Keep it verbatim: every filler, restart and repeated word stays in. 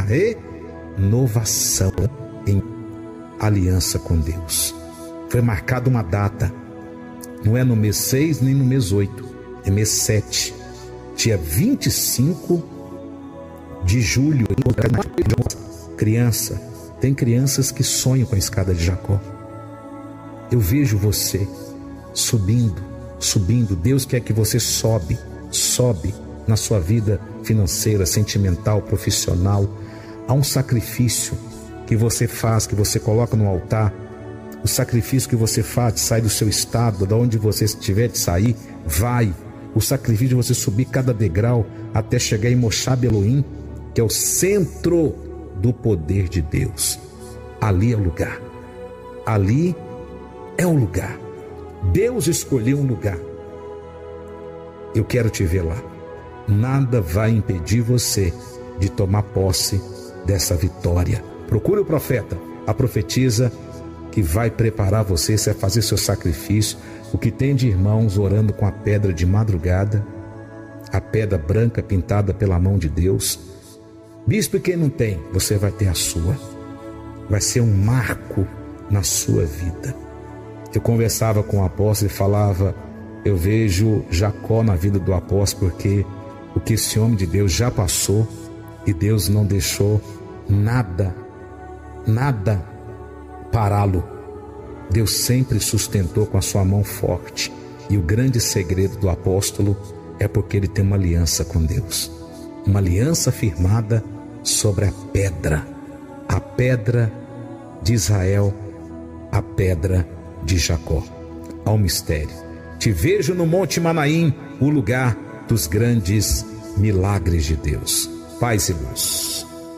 renovação em aliança com Deus. Foi marcada uma data, não é no mês seis nem no mês oito, é mês sete, dia vinte e cinco de julho. Criança, tem crianças que sonham com a escada de Jacó. Eu vejo você subindo, subindo. Deus quer que você sobe, sobe na sua vida financeira, sentimental, profissional. Há um sacrifício que você faz, que você coloca no altar. O sacrifício que você faz de sair do seu estado, de onde você estiver de sair, vai. O sacrifício de você subir cada degrau até chegar em Moshab Elohim, que é o centro do poder de Deus. Ali é o lugar. Ali é o lugar. Deus escolheu um lugar. Eu quero te ver lá. Nada vai impedir você de tomar posse dessa vitória. Procure o profeta, a profetisa que vai preparar você, você vai fazer seu sacrifício. O que tem de irmãos orando com a pedra de madrugada, a pedra branca pintada pela mão de Deus. Bispo, e quem não tem, você vai ter a sua. Vai ser um marco na sua vida. Eu conversava com o apóstolo e falava, eu vejo Jacó na vida do apóstolo, porque o que esse homem de Deus já passou e Deus não deixou nada, nada pará-lo. Deus sempre sustentou com a sua mão forte. E o grande segredo do apóstolo é porque ele tem uma aliança com Deus. Uma aliança firmada sobre a pedra. A pedra de Israel, a pedra de Jacó. Ao mistério. Te vejo no Monte Manaim, o lugar dos grandes milagres de Deus. Paz e luz.